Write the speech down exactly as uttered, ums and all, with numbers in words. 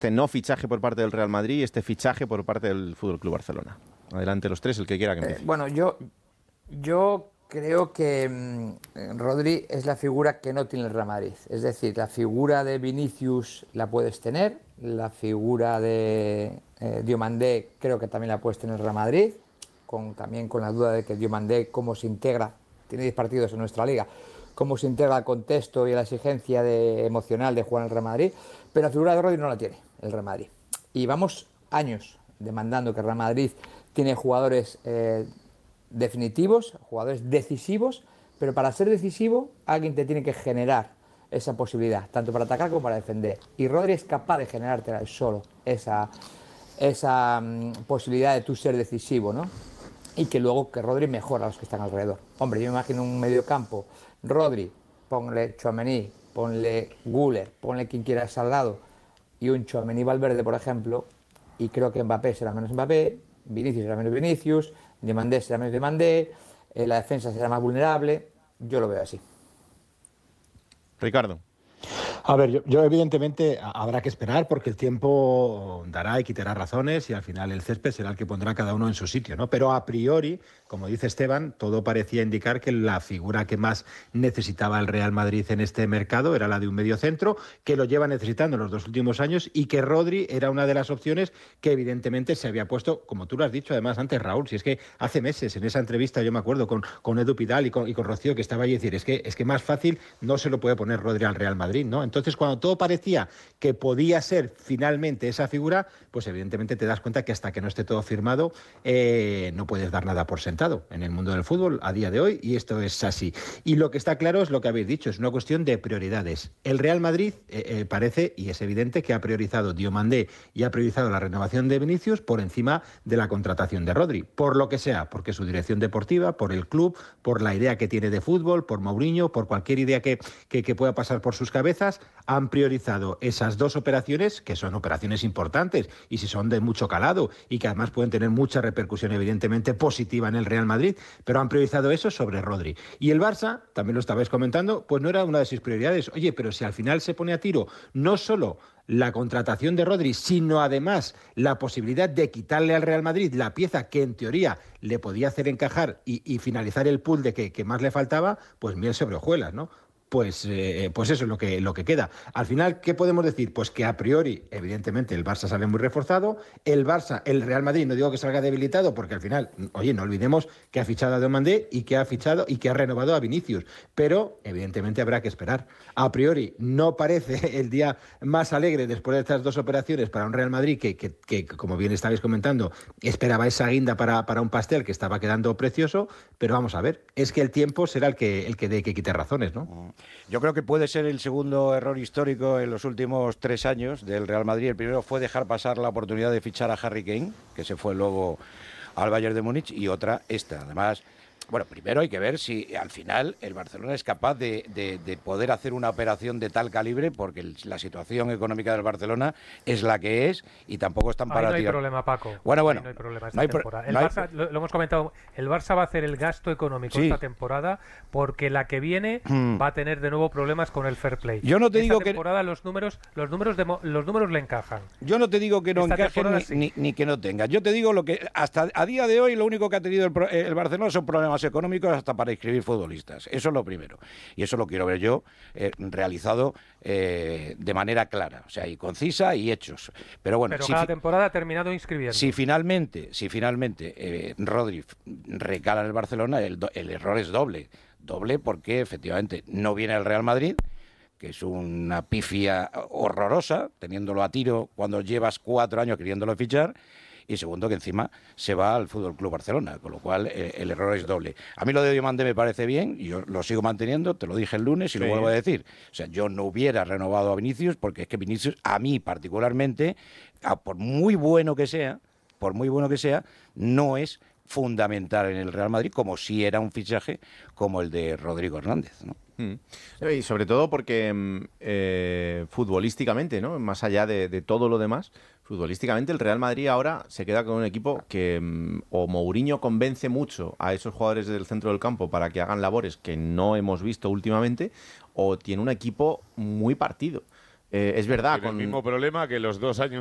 este no fichaje por parte del Real Madrid y este fichaje por parte del F C Barcelona? Adelante los tres, el que quiera que empiece. Eh, bueno, yo, yo creo que mmm, Rodri es la figura que no tiene el Real Madrid. Es decir, la figura de Vinicius la puedes tener, la figura de eh, Diomandé creo que también la puedes tener en el Real Madrid, con, también con la duda de que Diomandé cómo se integra, tiene diez partidos en nuestra liga, cómo se integra al contexto y a la exigencia de, emocional de jugar en el Real Madrid, pero la figura de Rodri no la tiene el Real Madrid. Y vamos años demandando que el Real Madrid tiene jugadores eh, definitivos, jugadores decisivos, pero para ser decisivo alguien te tiene que generar esa posibilidad, tanto para atacar como para defender. Y Rodri es capaz de generarte solo esa, esa um, posibilidad de tú ser decisivo, ¿no? Y que luego que Rodri mejora a los que están alrededor. Hombre, yo me imagino un mediocampo, Rodri, ponle Tchouaméni, ponle Güler, ponle quien quieras al lado, y un Tchouaméni Valverde, por ejemplo, y creo que Mbappé será menos Mbappé, Vinicius será menos Vinicius, Diomandé será menos Diomandé, eh, la defensa será más vulnerable. Yo lo veo así. Ricardo. A ver, yo, yo evidentemente habrá que esperar porque el tiempo dará y quitará razones y al final el césped será el que pondrá cada uno en su sitio, ¿no? Pero a priori, como dice Esteban, todo parecía indicar que la figura que más necesitaba el Real Madrid en este mercado era la de un mediocentro, que lo lleva necesitando en los dos últimos años y que Rodri era una de las opciones que evidentemente se había puesto, como tú lo has dicho además antes, Raúl, si es que hace meses en esa entrevista yo me acuerdo con, con Edu Pidal y con, y con Rocío que estaba ahí y decir, es que, es que más fácil no se lo puede poner Rodri al Real Madrid, ¿no? Entonces, cuando todo parecía que podía ser finalmente esa figura, pues evidentemente te das cuenta que hasta que no esté todo firmado eh, no puedes dar nada por sentado en el mundo del fútbol a día de hoy y esto es así. Y lo que está claro es lo que habéis dicho, es una cuestión de prioridades. El Real Madrid eh, eh, parece, y es evidente, que ha priorizado Diomandé y ha priorizado la renovación de Vinicius por encima de la contratación de Rodri, por lo que sea, porque su dirección deportiva, por el club, por la idea que tiene de fútbol, por Mourinho, por cualquier idea que, que, que pueda pasar por sus cabezas, han priorizado esas dos operaciones, que son operaciones importantes y si son de mucho calado y que además pueden tener mucha repercusión evidentemente positiva en el Real Madrid, pero han priorizado eso sobre Rodri. Y el Barça, también lo estabais comentando, pues no era una de sus prioridades. Oye, pero si al final se pone a tiro no solo la contratación de Rodri, sino además la posibilidad de quitarle al Real Madrid la pieza que en teoría le podía hacer encajar y, y finalizar el pool de que, que más le faltaba, pues miel sobre hojuelas, ¿no? Pues, eh, pues eso es lo que, lo que queda. Al final, ¿qué podemos decir? Pues que a priori, evidentemente, el Barça sale muy reforzado. El Barça, el Real Madrid, no digo que salga debilitado, porque al final, oye, no olvidemos que ha fichado a Diomandé y que ha fichado y que ha renovado a Vinicius. Pero, evidentemente, habrá que esperar. A priori, no parece el día más alegre después de estas dos operaciones para un Real Madrid que, que, que como bien estabais comentando, esperaba esa guinda para, para un pastel que estaba quedando precioso. Pero vamos a ver, es que el tiempo será el que, el que dé que quite razones, ¿no? Yo creo que puede ser el segundo error histórico en los últimos tres años del Real Madrid. El primero fue dejar pasar la oportunidad de fichar a Harry Kane, que se fue luego al Bayern de Múnich, y otra esta. Además, bueno, primero hay que ver si al final el Barcelona es capaz de, de, de poder hacer una operación de tal calibre, porque el, la situación económica del Barcelona es la que es y tampoco están para Ahí no hay tirar. problema, Paco. Bueno, bueno. Ahí no hay problema esta no hay pro- temporada. El no hay Barça, lo, lo hemos comentado, el Barça va a hacer el gasto económico Sí. esta temporada porque la que viene Hmm. va a tener de nuevo problemas con el fair play. Yo no te esta digo que- temporada los números, los números de, mo- los números le encajan. Yo no te digo que no Esta encajen temporada ni, sí. ni, ni que no tengan. Yo te digo lo que hasta a día de hoy lo único que ha tenido el, pro- el Barcelona son problemas económicos hasta para inscribir futbolistas. Eso es lo primero. Y eso lo quiero ver yo eh, realizado eh, de manera clara, o sea, y concisa y hechos. Pero bueno, Pero si, cada fi- temporada ha terminado inscribiendo. si finalmente, si finalmente eh, Rodri recala en el Barcelona, el, do- el error es doble. Doble porque efectivamente no viene el Real Madrid, que es una pifia horrorosa, teniéndolo a tiro cuando llevas cuatro años queriéndolo fichar, y segundo que encima se va al Fútbol Club Barcelona, con lo cual eh, el error es doble. A mí lo de Diomandé me parece bien, y yo lo sigo manteniendo, te lo dije el lunes y Sí. lo vuelvo a decir. O sea, yo no hubiera renovado a Vinicius, porque es que Vinicius, a mí particularmente, a por muy bueno que sea, por muy bueno que sea, no es fundamental en el Real Madrid, como si era un fichaje como el de Rodrigo Hernández, ¿no? Mm. Y sobre todo porque mm, eh, futbolísticamente, ¿no? Más allá de, de todo lo demás, futbolísticamente el Real Madrid ahora se queda con un equipo que mm, o Mourinho convence mucho a esos jugadores del centro del campo para que hagan labores que no hemos visto últimamente, o tiene un equipo muy partido. Eh, es verdad. Tiene Con... el mismo problema que los dos años